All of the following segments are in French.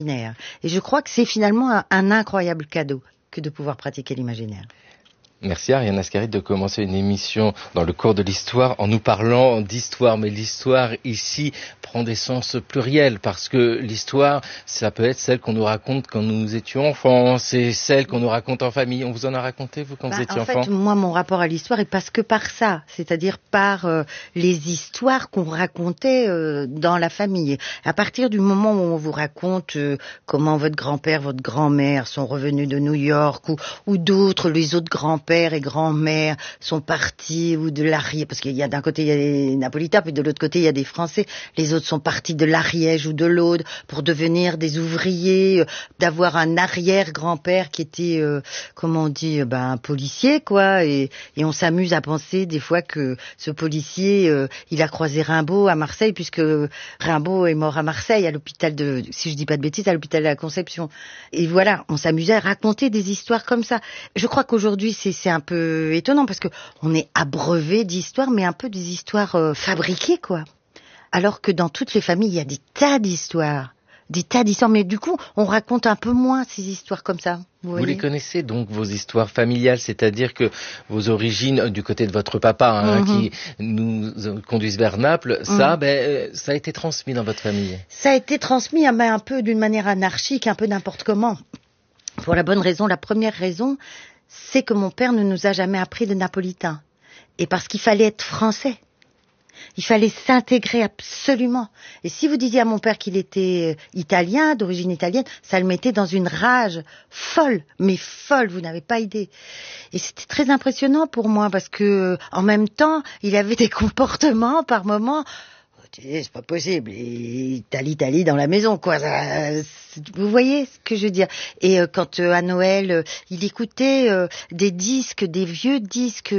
Et je crois que c'est finalement un incroyable cadeau que de pouvoir pratiquer l'imaginaire. Merci Ariane Ascaride de commencer une émission dans le cours de l'histoire en nous parlant d'histoire. Mais l'histoire ici prend des sens pluriels parce que l'histoire, ça peut être celle qu'on nous raconte quand nous étions enfants, c'est celle qu'on nous raconte en famille. On vous en a raconté, vous, quand vous étiez enfant ? En fait, moi, mon rapport à l'histoire est parce que par ça, c'est-à-dire par les histoires qu'on racontait dans la famille. À partir du moment où on vous raconte comment votre grand-père, votre grand-mère sont revenus de New York ou d'autres, les autres grands-pères et grand-mères sont partis ou de l'Ariège, parce qu'il y a d'un côté il y a des Napolitains, puis de l'autre côté il y a des Français. Les autres sont partis de l'Ariège ou de l'Aude pour devenir des ouvriers, d'avoir un arrière-grand-père qui était, comment on dit, un policier, quoi. Et on s'amuse à penser des fois que ce policier, il a croisé Rimbaud à Marseille, puisque Rimbaud est mort à Marseille, à l'hôpital de, si je dis pas de bêtises, à l'hôpital de la Conception. Et voilà, on s'amusait à raconter des histoires comme ça. Je crois qu'aujourd'hui c'est un peu étonnant parce que on est abreuvé d'histoires, mais un peu des histoires fabriquées, quoi. Alors que dans toutes les familles, il y a des tas d'histoires, mais du coup, on raconte un peu moins ces histoires comme ça. Vous les connaissez donc, vos histoires familiales, c'est-à-dire que vos origines du côté de votre papa, qui nous conduisent vers Naples, ça a été transmis dans votre famille. Ça a été transmis un peu d'une manière anarchique, un peu n'importe comment. Pour la bonne raison, la première raison, c'est que mon père ne nous a jamais appris le napolitain. Et parce qu'il fallait être français. Il fallait s'intégrer absolument. Et si vous disiez à mon père qu'il était italien, d'origine italienne, ça le mettait dans une rage folle, mais folle, vous n'avez pas idée. Et c'était très impressionnant pour moi parce que, en même temps, il avait des comportements par moments. C'est pas possible. Et t'as l'Italie dans la maison, quoi. Vous voyez ce que je veux dire. Et quand à Noël, il écoutait des disques, des vieux disques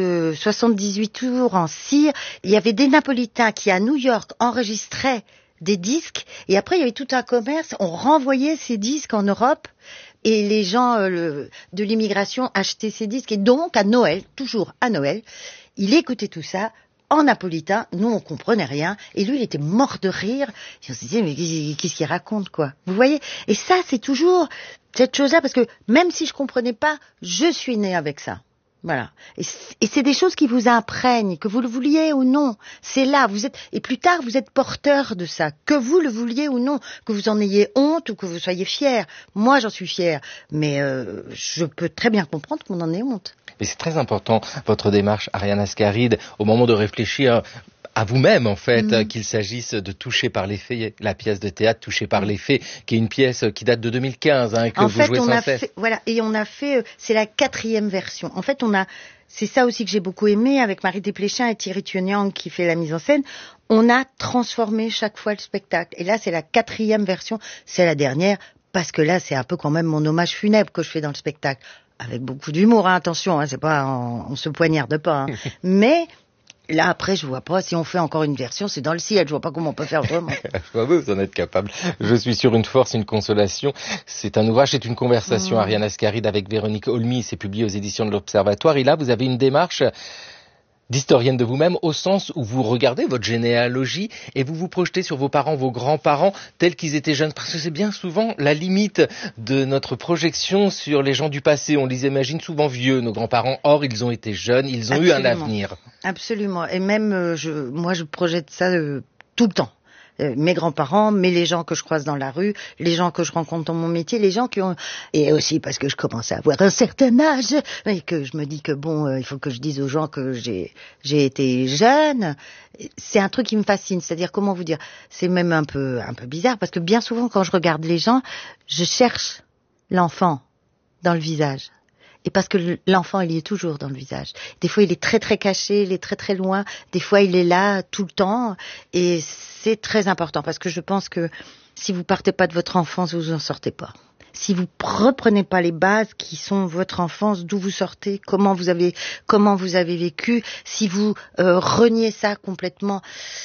78 tours en cire, il y avait des Napolitains qui à New York enregistraient des disques. Et après, il y avait tout un commerce. On renvoyait ces disques en Europe. Et les gens de l'immigration achetaient ces disques. Et donc, à Noël, toujours à Noël, il écoutait tout ça en napolitain. Nous, on comprenait rien. Et lui, il était mort de rire. Et on se disait, mais qu'est-ce qu'il raconte, quoi? Vous voyez? Et ça, c'est toujours cette chose-là, parce que même si je comprenais pas, je suis née avec ça. Voilà. Et c'est des choses qui vous imprègnent, que vous le vouliez ou non. C'est là, vous êtes, et plus tard, vous êtes porteur de ça. Que vous le vouliez ou non. Que vous en ayez honte ou que vous soyez fier. Moi, j'en suis fière. Mais, je peux très bien comprendre qu'on en ait honte. Et c'est très important, votre démarche, Ariane Ascaride, au moment de réfléchir à vous-même, en fait, qu'il s'agisse de Touché par les fées, la pièce de théâtre Touché par les fées, qui est une pièce qui date de 2015, et que en vous fait, jouez sans cesse. Et on a fait, c'est la 4e version. En fait, c'est ça aussi que j'ai beaucoup aimé avec Marie Desplechin et Thierry Tunyang qui fait la mise en scène. On a transformé chaque fois le spectacle. Et là, c'est la 4e version, c'est la dernière, parce que là, c'est un peu quand même mon hommage funèbre que je fais dans le spectacle. Avec beaucoup d'humour, attention, c'est pas, on se poignarde pas. Mais là, après, je vois pas, si on fait encore une version, c'est dans le ciel, je vois pas comment on peut faire vraiment. Vous en êtes capable. Je suis sur une force, une consolation. C'est un ouvrage, c'est une conversation, Ariane Ascaride, avec Véronique Olmy, c'est publié aux éditions de l'Observatoire. Et là, vous avez une démarche d'historienne de vous-même, au sens où vous regardez votre généalogie et vous vous projetez sur vos parents, vos grands-parents, tels qu'ils étaient jeunes. Parce que c'est bien souvent la limite de notre projection sur les gens du passé. On les imagine souvent vieux, nos grands-parents. Or, ils ont été jeunes, ils ont eu un avenir. Absolument. Et même, moi, je projette ça tout le temps. Mes grands-parents, mais les gens que je croise dans la rue, les gens que je rencontre dans mon métier, les gens qui ont... Et aussi parce que je commence à avoir un certain âge, et que je me dis que il faut que je dise aux gens que j'ai été jeune. C'est un truc qui me fascine, c'est-à-dire, comment vous dire, c'est même un peu bizarre, parce que bien souvent, quand je regarde les gens, je cherche l'enfant dans le visage. Et parce que l'enfant, il y est toujours dans le visage. Des fois, il est très très caché, il est très très loin. Des fois, il est là tout le temps. Et c'est très important parce que je pense que si vous partez pas de votre enfance, vous en sortez pas. Si vous reprenez pas les bases qui sont votre enfance, d'où vous sortez, comment vous avez vécu, si vous reniez ça complètement,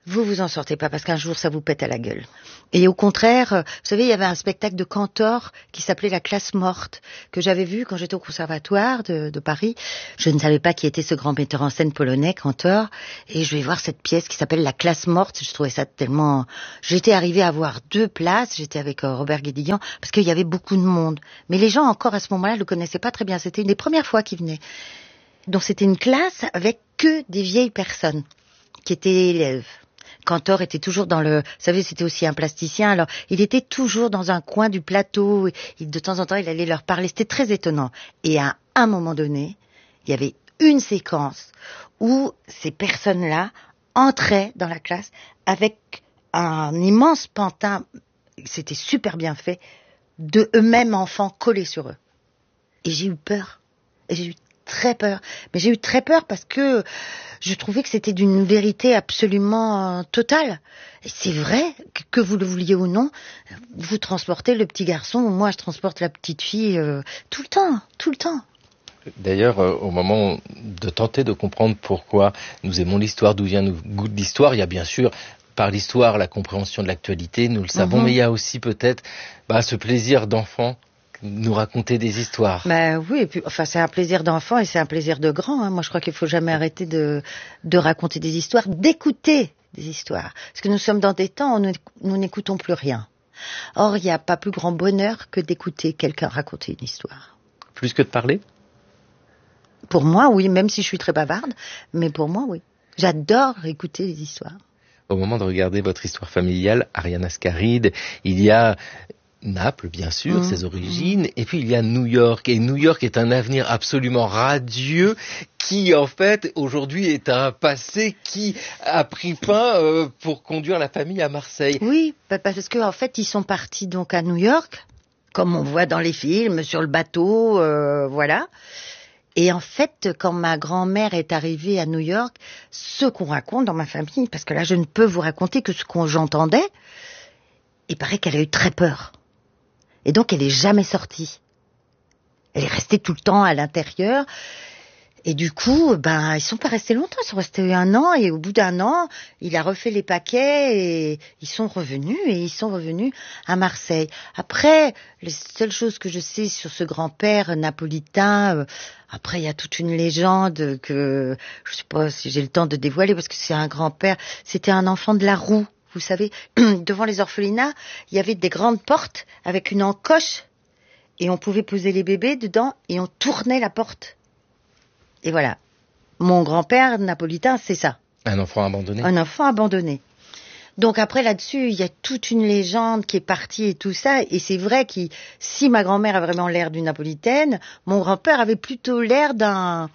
vous vous en sortez pas parce qu'un jour ça vous pète à la gueule. Et au contraire, vous savez, il y avait un spectacle de Cantor qui s'appelait La classe morte, que j'avais vu quand j'étais au conservatoire de Paris. Je ne savais pas qui était ce grand metteur en scène polonais, Cantor, et je vais voir cette pièce qui s'appelle La classe morte. Je trouvais ça tellement... J'étais arrivée à avoir 2 places, j'étais avec Robert Guédiguian, parce qu'il y avait beaucoup de monde. Mais les gens encore à ce moment-là le connaissaient pas très bien, c'était une des premières fois qu'ils venaient. Donc c'était une classe avec que des vieilles personnes qui étaient élèves. Cantor était toujours dans le... Vous savez, c'était aussi un plasticien, alors il était toujours dans un coin du plateau, et de temps en temps il allait leur parler, c'était très étonnant. Et à un moment donné, il y avait une séquence où ces personnes-là entraient dans la classe avec un immense pantin, c'était super bien fait, de eux-mêmes enfants collés sur eux. Et j'ai eu peur. Et j'ai eu très peur. Mais j'ai eu très peur parce que je trouvais que c'était d'une vérité absolument totale. Et c'est vrai que vous le vouliez ou non, vous transportez le petit garçon, ou moi je transporte la petite fille tout le temps, tout le temps. D'ailleurs, au moment de tenter de comprendre pourquoi nous aimons l'histoire, d'où vient nos goûts de l'histoire, il y a bien sûr par l'histoire la compréhension de l'actualité, nous le savons, mais il y a aussi peut-être ce plaisir d'enfant, nous raconter des histoires. Oui, et puis, enfin, c'est un plaisir d'enfant et c'est un plaisir de grand. Moi, je crois qu'il faut jamais arrêter de raconter des histoires, d'écouter des histoires. Parce que nous sommes dans des temps où nous n'écoutons plus rien. Or, il n'y a pas plus grand bonheur que d'écouter quelqu'un raconter une histoire. Plus que de parler ? Pour moi, oui, même si je suis très bavarde, mais pour moi, oui. J'adore écouter les histoires. Au moment de regarder votre histoire familiale, Ariane Ascaride, il y a Naples, bien sûr, ses origines, et puis il y a New York. Et New York est un avenir absolument radieux qui, en fait, aujourd'hui est un passé qui a pris fin pour conduire la famille à Marseille. Oui, parce que en fait, ils sont partis donc à New York, comme on voit dans les films, sur le bateau, voilà. Et en fait, quand ma grand-mère est arrivée à New York, ce qu'on raconte dans ma famille, parce que là, je ne peux vous raconter que ce que j'entendais, il paraît qu'elle a eu très peur. Et donc, elle est jamais sortie. Elle est restée tout le temps à l'intérieur. Et du coup, ils sont pas restés longtemps. Ils sont restés 1 an. Et au bout d'1 an, il a refait les paquets et ils sont revenus. Et ils sont revenus à Marseille. Après, les seules choses que je sais sur ce grand-père napolitain, après, il y a toute une légende que je sais pas si j'ai le temps de dévoiler parce que c'est un grand-père. C'était un enfant de la roue. Vous savez, devant les orphelinats, il y avait des grandes portes avec une encoche et on pouvait poser les bébés dedans et on tournait la porte. Et voilà. Mon grand-père napolitain, c'est ça. Un enfant abandonné. Un enfant abandonné. Donc après, là-dessus, il y a toute une légende qui est partie et tout ça. Et c'est vrai que si ma grand-mère a vraiment l'air d'une napolitaine, mon grand-père avait plutôt l'air d'un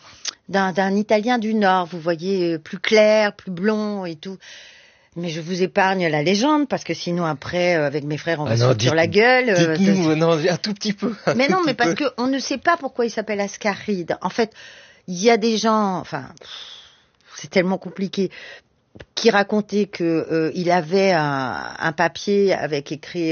Italien du Nord. Vous voyez, plus clair, plus blond et tout. Mais je vous épargne la légende, parce que sinon après, avec mes frères, on va se foutre sur la gueule. Dites-nous, non, un tout petit peu. Mais non, mais parce qu'on ne sait pas pourquoi il s'appelle Ascaride. En fait, il y a des gens, enfin, c'est tellement compliqué, qui racontaient que il avait un papier avec écrit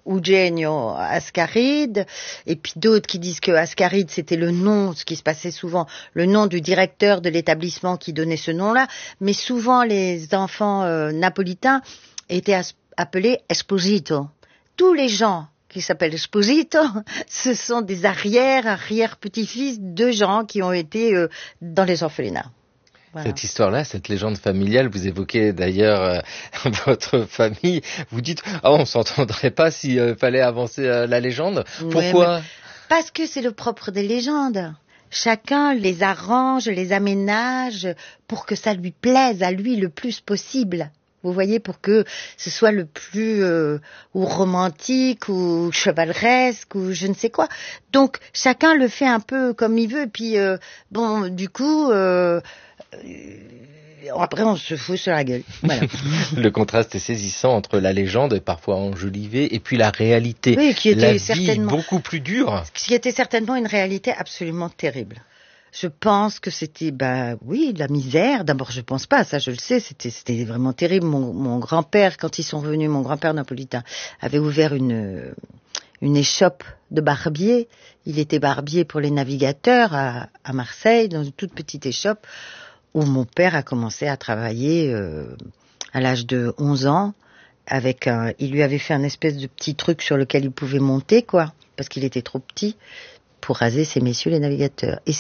Eugenio Ascaride, et puis d'autres qui disent que Ascaride c'était le nom, ce qui se passait souvent, le nom du directeur de l'établissement qui donnait ce nom-là, mais souvent les enfants napolitains étaient appelés Esposito. Tous les gens qui s'appellent Esposito, ce sont des arrière-petits-fils de gens qui ont été dans les orphelinats. Voilà. Cette histoire-là, cette légende familiale, vous évoquez d'ailleurs votre famille. Vous dites, on s'entendrait pas s'il fallait avancer la légende. Pourquoi ? Parce que c'est le propre des légendes. Chacun les arrange, les aménage pour que ça lui plaise à lui le plus possible. Vous voyez, pour que ce soit le plus ou romantique ou chevaleresque ou je ne sais quoi. Donc chacun le fait un peu comme il veut. Et puis du coup. Après, on se fout sur la gueule. Voilà. Le contraste est saisissant entre la légende, parfois enjolivée, et puis la réalité. Oui, qui était la vie certainement beaucoup plus dure. Qui était certainement une réalité absolument terrible. Je pense que c'était, oui, de la misère. D'abord, je pense pas, ça je le sais, c'était vraiment terrible. Mon grand-père, quand ils sont venus, mon grand-père napolitain, avait ouvert une échoppe de barbier. Il était barbier pour les navigateurs à Marseille, dans une toute petite échoppe, où mon père a commencé à travailler à l'âge de 11 ans, il lui avait fait un espèce de petit truc sur lequel il pouvait monter, quoi, parce qu'il était trop petit, pour raser ces messieurs les navigateurs. Et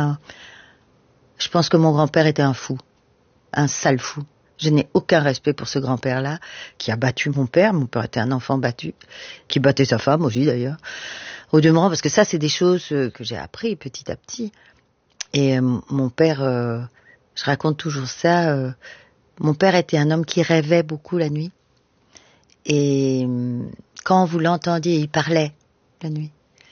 je pense que mon grand-père était un fou, un sale fou. Je n'ai aucun respect pour ce grand-père-là, qui a battu mon père. Mon père était un enfant battu, qui battait sa femme aussi d'ailleurs. Au demeurant, parce que ça, c'est des choses que j'ai appris petit à petit. Et mon père, je raconte toujours ça, mon père était un homme qui rêvait beaucoup la nuit. Et quand vous l'entendiez, il parlait la nuit.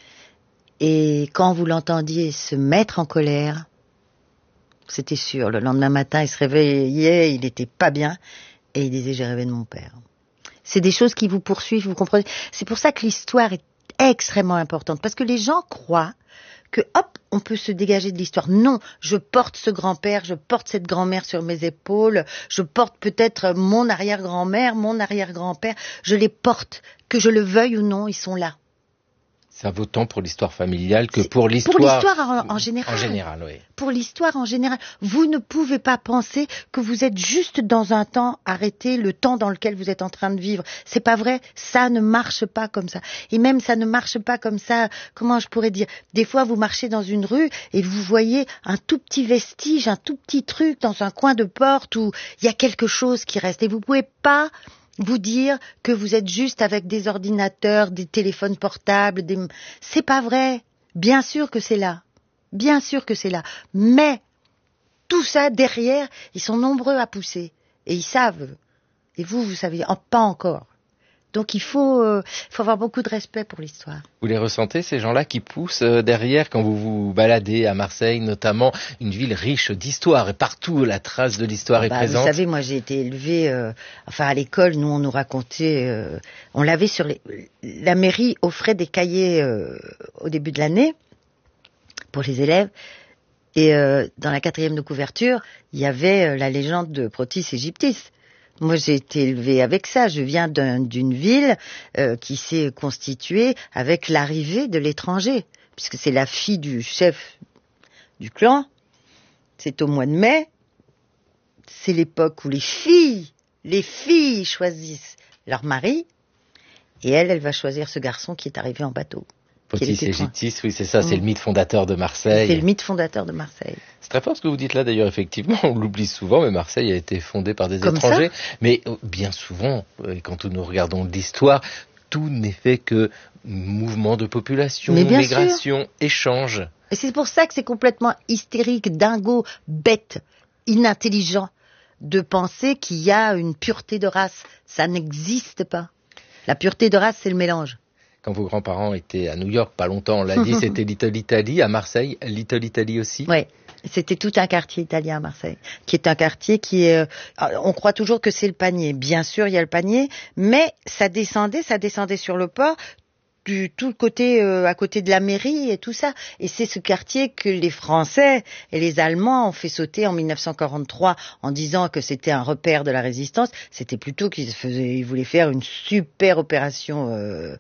Et quand vous l'entendiez se mettre en colère, c'était sûr, le lendemain matin, il se réveillait, il n'était pas bien, et il disait « j'ai rêvé de mon père ». C'est des choses qui vous poursuivent, vous comprenez. C'est pour ça que l'histoire est extrêmement importante, parce que les gens croient que, hop, on peut se dégager de l'histoire. Non, je porte ce grand-père, je porte cette grand-mère sur mes épaules, je porte peut-être mon arrière-grand-mère, mon arrière-grand-père, je les porte, que je le veuille ou non, ils sont là. Ça vaut tant pour l'histoire familiale que pour l'histoire... Pour l'histoire en général. En général, oui. Pour l'histoire en général. Vous ne pouvez pas penser que vous êtes juste dans un temps arrêté, le temps dans lequel vous êtes en train de vivre. C'est pas vrai. Ça ne marche pas comme ça. Et même ça ne marche pas comme ça, comment je pourrais dire, des fois vous marchez dans une rue et vous voyez un tout petit vestige, un tout petit truc dans un coin de porte où il y a quelque chose qui reste. Et vous pouvez pas vous dire que vous êtes juste avec des ordinateurs, des téléphones portables, c'est pas vrai. Bien sûr que c'est là. Bien sûr que c'est là. Mais tout ça derrière, ils sont nombreux à pousser. Et ils savent. Et vous savez, pas encore. Donc il faut avoir beaucoup de respect pour l'histoire. Vous les ressentez, ces gens-là qui poussent derrière quand vous vous baladez à Marseille, notamment, une ville riche d'histoire, et partout la trace de l'histoire est présente. Vous savez, moi j'ai été élevée, à l'école, nous on nous racontait, on l'avait la mairie offrait des cahiers au début de l'année pour les élèves. Et dans la 4e de couverture, il y avait la légende de Protis Égyptis. Moi, j'ai été élevée avec ça. Je viens d'une ville qui s'est constituée avec l'arrivée de l'étranger, puisque c'est la fille du chef du clan. C'est au mois de mai. C'est l'époque où les filles choisissent leur mari, et elle va choisir ce garçon qui est arrivé en bateau. Protis Égyptis, oui, c'est ça, c'est le mythe fondateur de Marseille. C'est le mythe fondateur de Marseille. C'est très fort ce que vous dites là, d'ailleurs, effectivement, on l'oublie souvent, mais Marseille a été fondée par des étrangers. Mais bien souvent, quand nous regardons l'histoire, tout n'est fait que mouvement de population, migration, échange. Et c'est pour ça que c'est complètement hystérique, dingo, bête, inintelligent de penser qu'il y a une pureté de race. Ça n'existe pas. La pureté de race, c'est le mélange. Quand vos grands-parents étaient à New York, pas longtemps, on l'a dit, c'était Little Italy. À Marseille, Little Italy aussi. Oui, c'était tout un quartier italien à Marseille, qui est un quartier qui est... on croit toujours que c'est le panier. Bien sûr, il y a le panier, mais ça descendait sur le port, tout le côté à côté de la mairie et tout ça. Et c'est ce quartier que les Français et les Allemands ont fait sauter en 1943 en disant que c'était un repère de la résistance. C'était plutôt qu'ils voulaient faire une super opération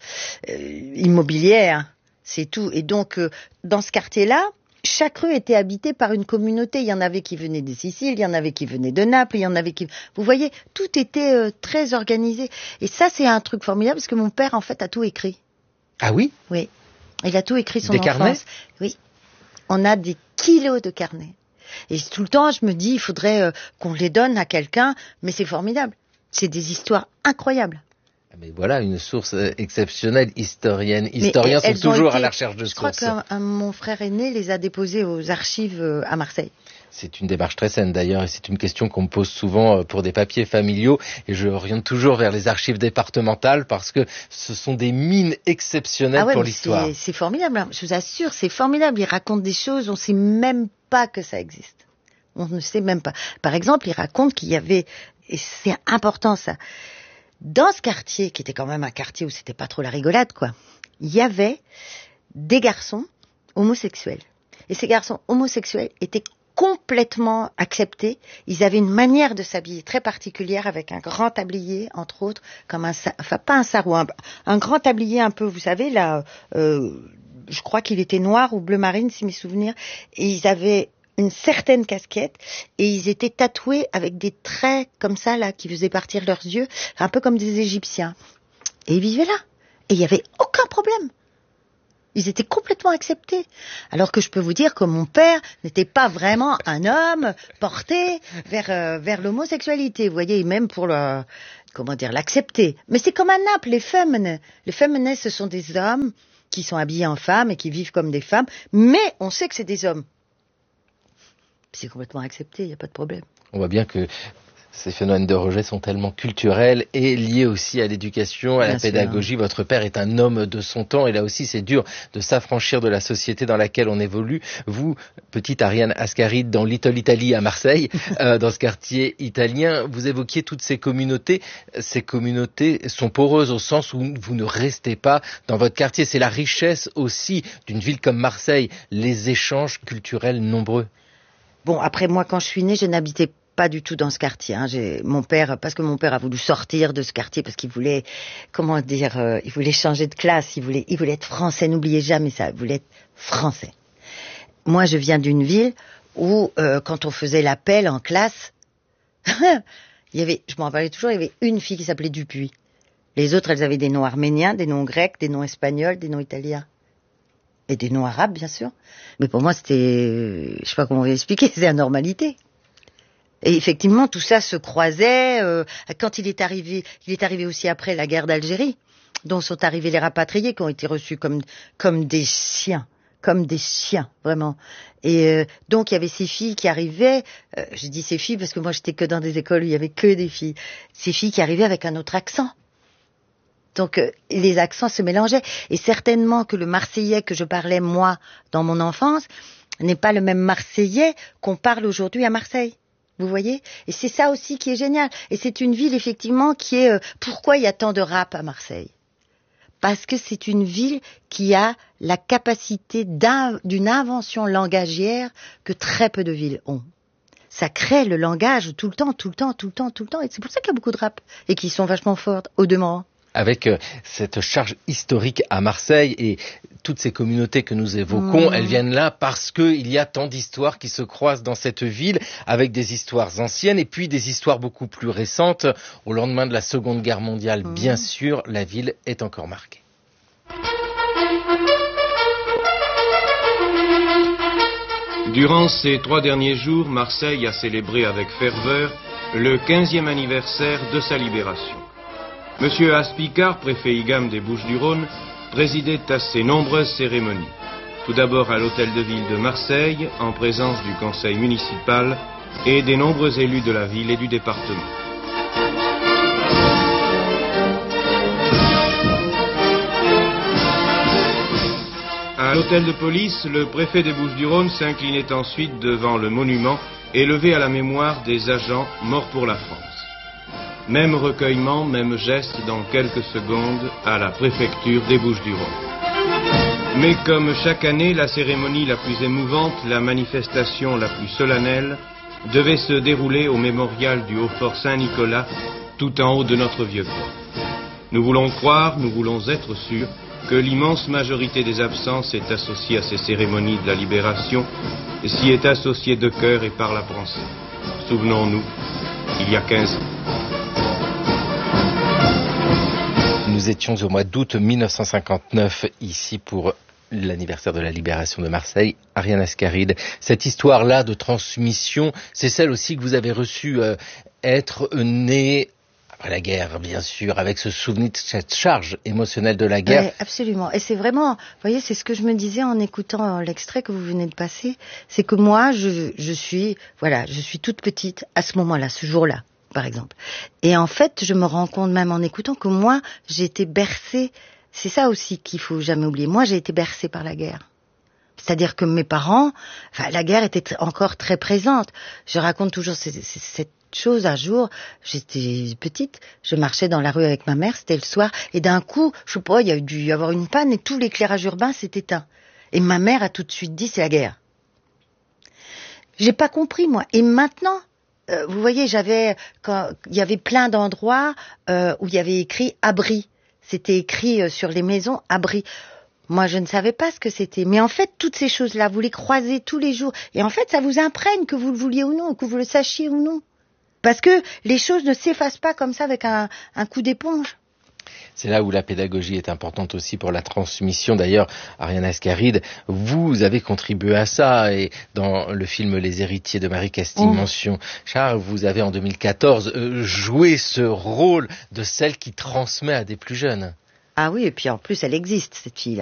immobilière. C'est tout. Et donc, dans ce quartier-là, chaque rue était habitée par une communauté. Il y en avait qui venaient des Siciles, il y en avait qui venaient de Naples, il y en avait qui... Vous voyez, tout était très organisé. Et ça, c'est un truc formidable parce que mon père, en fait, a tout écrit. Ah oui? Oui. Il a tout écrit son enfance. Des carnets? Oui. On a des kilos de carnets. Et tout le temps, je me dis, il faudrait qu'on les donne à quelqu'un, mais c'est formidable. C'est des histoires incroyables. Mais voilà, une source exceptionnelle, historienne. Historiens sont toujours à la recherche de sources. Je crois que mon frère aîné les a déposées aux archives à Marseille. C'est une démarche très saine d'ailleurs, et c'est une question qu'on me pose souvent pour des papiers familiaux, et je oriente toujours vers les archives départementales parce que ce sont des mines exceptionnelles pour l'histoire. C'est formidable, je vous assure, c'est formidable. Ils racontent des choses, on ne sait même pas que ça existe. On ne sait même pas. Par exemple, ils racontent qu'il y avait, et c'est important ça, dans ce quartier, qui était quand même un quartier où c'était pas trop la rigolade, quoi, il y avait des garçons homosexuels. Et ces garçons homosexuels étaient complètement acceptés. Ils avaient une manière de s'habiller très particulière avec un grand tablier, entre autres, comme pas un sarrau, un grand tablier un peu, vous savez, là, je crois qu'il était noir ou bleu marine, si mes souvenirs. Et ils avaient une certaine casquette, et ils étaient tatoués avec des traits comme ça, là, qui faisaient partir leurs yeux, un peu comme des Égyptiens. Et ils vivaient là. Et il n'y avait aucun problème. Ils étaient complètement acceptés. Alors que je peux vous dire que mon père n'était pas vraiment un homme porté vers l'homosexualité. Vous voyez, même pour l'accepter. Mais c'est comme à Naples, les féminins. Les féminins, ce sont des hommes qui sont habillés en femmes et qui vivent comme des femmes. Mais on sait que c'est des hommes. C'est complètement accepté, il n'y a pas de problème. On voit bien que ces phénomènes de rejet sont tellement culturels et liés aussi à l'éducation, à la pédagogie. Votre père est un homme de son temps et là aussi c'est dur de s'affranchir de la société dans laquelle on évolue. Vous, petite Ariane Ascaride, dans Little Italy à Marseille, dans ce quartier italien, vous évoquiez toutes ces communautés. Ces communautés sont poreuses au sens où vous ne restez pas dans votre quartier. C'est la richesse aussi d'une ville comme Marseille, les échanges culturels nombreux. Bon, après moi, quand je suis née, je n'habitais pas du tout dans ce quartier. Parce que mon père a voulu sortir de ce quartier parce qu'il voulait, il voulait changer de classe, il voulait être français. N'oubliez jamais ça, il voulait être français. Moi, je viens d'une ville où, quand on faisait l'appel en classe, je m'en rappelle toujours, il y avait une fille qui s'appelait Dupuis. Les autres, elles avaient des noms arméniens, des noms grecs, des noms espagnols, des noms italiens. Et des noms arabes, bien sûr. Mais pour moi, c'était, je sais pas comment on va expliquer, c'est la normalité. Et effectivement, tout ça se croisait. Quand il est arrivé aussi après la guerre d'Algérie, dont sont arrivés les rapatriés, qui ont été reçus comme des chiens, vraiment. Et donc, il y avait ces filles qui arrivaient. Je dis ces filles parce que moi, j'étais que dans des écoles où il y avait que des filles. Ces filles qui arrivaient avec un autre accent. Donc, les accents se mélangeaient. Et certainement que le Marseillais que je parlais, moi, dans mon enfance, n'est pas le même Marseillais qu'on parle aujourd'hui à Marseille. Vous voyez ? Et c'est ça aussi qui est génial. Et c'est une ville, effectivement, qui est... pourquoi il y a tant de rap à Marseille ? Parce que c'est une ville qui a la capacité d'une invention langagière que très peu de villes ont. Ça crée le langage tout le temps. Et c'est pour ça qu'il y a beaucoup de rap. Et qui sont vachement fortes, au demeurant. Avec cette charge historique à Marseille et toutes ces communautés que nous évoquons, elles viennent là parce qu'il y a tant d'histoires qui se croisent dans cette ville, avec des histoires anciennes et puis des histoires beaucoup plus récentes. Au lendemain de la Seconde Guerre mondiale, bien sûr, la ville est encore marquée. Durant ces 3 derniers jours, Marseille a célébré avec ferveur le 15e anniversaire de sa libération. Monsieur Aspicard, préfet IGAM des Bouches-du-Rhône, présidait à ces nombreuses cérémonies. Tout d'abord à l'hôtel de ville de Marseille, en présence du conseil municipal et des nombreux élus de la ville et du département. À l'hôtel de police, le préfet des Bouches-du-Rhône s'inclinait ensuite devant le monument élevé à la mémoire des agents morts pour la France. Même recueillement, même geste dans quelques secondes à la préfecture des Bouches-du-Rhône. Mais comme chaque année, la cérémonie la plus émouvante, la manifestation la plus solennelle, devait se dérouler au mémorial du Haut-Fort Saint-Nicolas, tout en haut de notre vieux port. Nous voulons croire, nous voulons être sûrs que l'immense majorité des absents est associée à ces cérémonies de la libération, et s'y est associée de cœur et par la pensée. Souvenons-nous, il y a 15 ans. Nous étions au mois d'août 1959 ici pour l'anniversaire de la libération de Marseille. Ariane Ascaride, cette histoire-là de transmission, c'est celle aussi que vous avez reçue, être née après la guerre, bien sûr, avec ce souvenir de cette charge émotionnelle de la guerre. Oui, absolument. Et c'est vraiment, vous voyez, c'est ce que je me disais en écoutant l'extrait que vous venez de passer, c'est que moi, je suis toute petite à ce moment-là, ce jour-là, par exemple. Et en fait, je me rends compte même en écoutant que moi, j'ai été bercée, c'est ça aussi qu'il faut jamais oublier, moi j'ai été bercée par la guerre. C'est-à-dire que mes parents, la guerre était encore très présente. Je raconte toujours cette chose, un jour, j'étais petite, je marchais dans la rue avec ma mère, c'était le soir, et d'un coup, je sais pas, il y a dû y avoir une panne et tout l'éclairage urbain s'est éteint. Et ma mère a tout de suite dit, c'est la guerre. J'ai pas compris, moi. Et maintenant, vous voyez, il y avait plein d'endroits où il y avait écrit abri. C'était écrit sur les maisons, abri. Moi, je ne savais pas ce que c'était. Mais en fait, toutes ces choses-là, vous les croisez tous les jours. Et en fait, ça vous imprègne, que vous le vouliez ou non, que vous le sachiez ou non. Parce que les choses ne s'effacent pas comme ça avec un coup d'éponge. C'est là où la pédagogie est importante aussi pour la transmission. D'ailleurs, Ariane Ascaride, vous avez contribué à ça. Et dans le film Les Héritiers de Marie Castille, mention Charles, vous avez en 2014 joué ce rôle de celle qui transmet à des plus jeunes. Ah oui, et puis en plus, elle existe, cette fille-là.